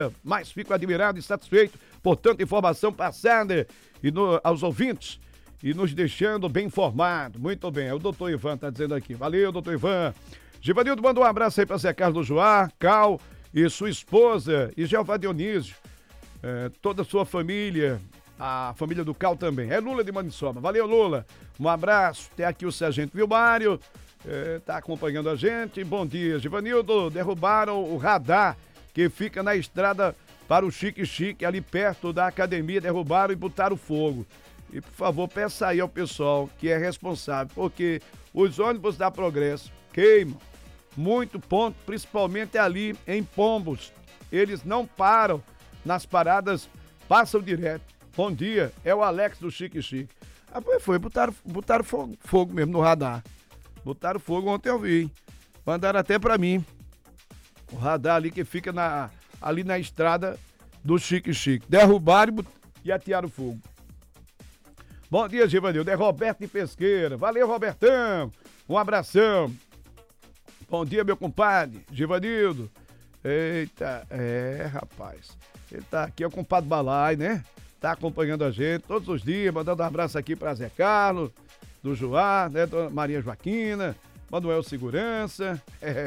Mas fico admirado e satisfeito por tanta informação passada aos ouvintes e nos deixando bem informados. Muito bem, é o doutor Ivan tá dizendo aqui. Valeu, doutor Ivan. Givanildo manda um abraço aí para Zé Carlos do Joá, Cal e sua esposa e Jeová Dionísio, toda a sua família, a família do Cal também. É Lula de Maniçoba. Valeu, Lula. Um abraço. Tem aqui o Sargento Vilmário, tá acompanhando a gente. Bom dia, Givanildo. Derrubaram o radar que fica na estrada para o Chique Chique, ali perto da academia. Derrubaram e botaram fogo. E, por favor, peça aí ao pessoal que é responsável, porque os ônibus da Progresso queimam muito ponto, principalmente ali em Pombos. Eles não param nas paradas, passam direto. Bom dia, é o Alex do Chique Chique. Botaram fogo mesmo no radar. Botaram fogo ontem, eu vi. Mandaram até pra mim. O radar ali que fica ali na estrada do Chique Chique. Derrubaram e atearam fogo. Bom dia, Givanildo. É Roberto de Pesqueira. Valeu, Robertão. Um abração. Bom dia, meu compadre, Givanildo. Eita, rapaz. Ele tá aqui, é o compadre Balai, né? Tá acompanhando a gente todos os dias, mandando um abraço aqui pra Zé Carlos, do Joá, né? Dona Maria Joaquina, Manuel Segurança.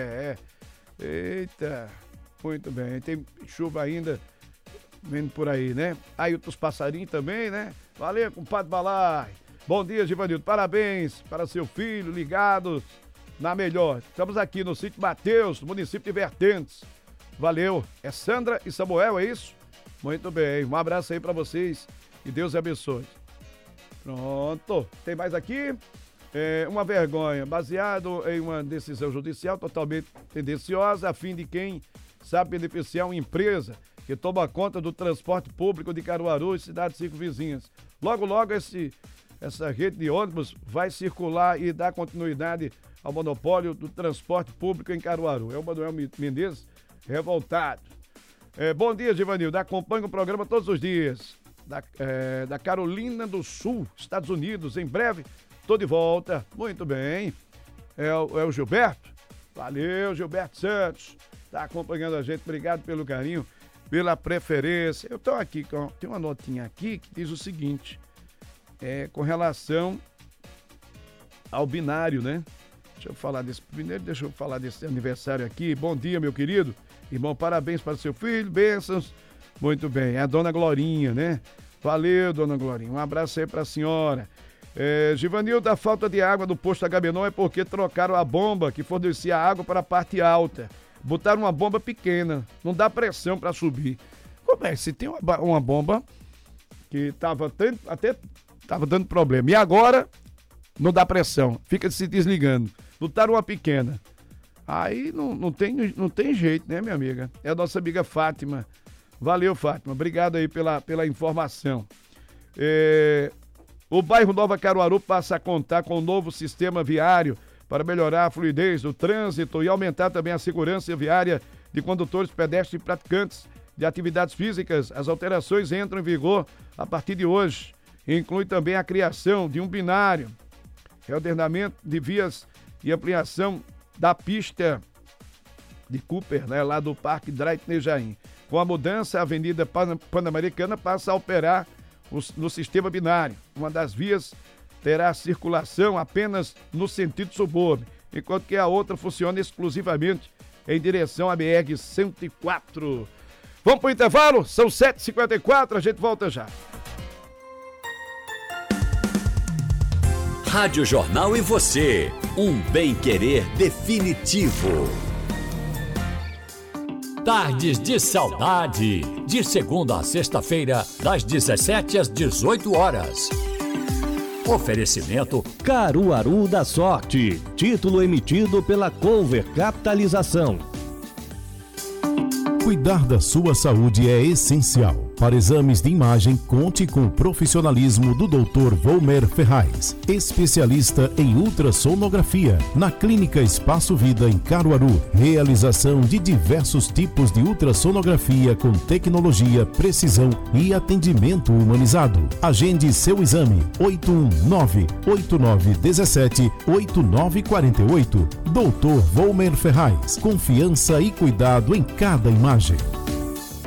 Eita, muito bem. Tem chuva ainda vendo por aí, né? Aí outros passarinhos também, né? Valeu, compadre Balai. Bom dia, Givanildo. Parabéns para seu filho, ligados na melhor. Estamos aqui no sítio Mateus, no município de Vertentes. Valeu. É Sandra e Samuel, é isso? Muito bem. Um abraço aí para vocês e Deus abençoe. Pronto. Tem mais aqui? Uma vergonha. Baseado em uma decisão judicial totalmente tendenciosa, a fim de quem sabe beneficiar uma empresa que toma conta do transporte público de Caruaru e cidades circunvizinhas. Logo, essa rede de ônibus vai circular e dar continuidade ao monopólio do transporte público em Caruaru. É o Manuel Mendes, revoltado. Bom dia, Givanildo. Acompanho o programa todos os dias. Da Carolina do Sul, Estados Unidos. Em breve, tô de volta. Muito bem. É o Gilberto? Valeu, Gilberto Santos. Tá acompanhando a gente. Obrigado pelo carinho, pela preferência. Eu tô aqui, tem uma notinha aqui que diz o seguinte. Com relação ao binário, né? Deixa eu falar desse aniversário aqui. Bom dia, meu querido. Irmão, parabéns para seu filho, bênçãos. Muito bem, é a dona Glorinha, né? Valeu, dona Glorinha. Um abraço aí para a senhora. Givanildo, a falta de água do posto Agamenon é porque trocaram a bomba que fornecia água para a parte alta. Botaram uma bomba pequena, não dá pressão para subir. Como é? Se tem uma bomba que até estava dando problema. E agora não dá pressão, fica se desligando. Botaram uma pequena. Aí não tem jeito, né, minha amiga? É a nossa amiga Fátima. Valeu, Fátima. Obrigado aí pela informação. O bairro Nova Caruaru passa a contar com um novo sistema viário para melhorar a fluidez do trânsito e aumentar também a segurança viária de condutores, pedestres e praticantes de atividades físicas. As alterações entram em vigor a partir de hoje. Inclui também a criação de um binário, reordenamento de vias e ampliação da pista de Cooper, né, lá do Parque Draitnejaim. Com a mudança, a Avenida Pan-Americana passa a operar no sistema binário. Uma das vias terá circulação apenas no sentido subúrbio, enquanto que a outra funciona exclusivamente em direção à BR-104. Vamos para o intervalo? São 7h54, a gente volta já. Rádio Jornal e você, um bem-querer definitivo. Tardes de Saudade, de segunda a sexta-feira, das 17 às 18 horas. Oferecimento Caruaru da Sorte, título emitido pela Cover Capitalização. Cuidar da sua saúde é essencial. Para exames de imagem, conte com o profissionalismo do Dr. Volmer Ferraz, especialista em ultrassonografia, na Clínica Espaço Vida em Caruaru. Realização de diversos tipos de ultrassonografia com tecnologia, precisão e atendimento humanizado. Agende seu exame 819-8917-8948. Dr. Volmer Ferraz, confiança e cuidado em cada imagem.